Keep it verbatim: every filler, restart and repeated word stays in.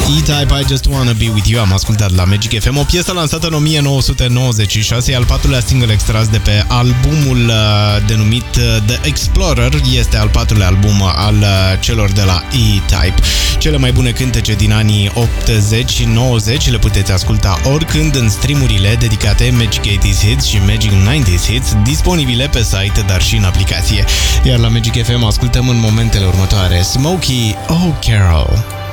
E-Type, I Just Wanna Be With You. Am ascultat la Magic F M, o piesă lansată în o mie nouă sute nouăzeci și șase, al patrulea single extras de pe albumul uh, denumit The Explorer. Este al patrulea album al uh, celor de la E-Type. Cele mai bune cântece din anii optzeci și nouăzeci le puteți asculta oricând în streamurile dedicate Magic optzeci Hits și Magic nouăzeci Hits, disponibile pe site, dar și în aplicație. Iar la Magic F M ascultăm în momentele următoare Smokey, Oh Carol.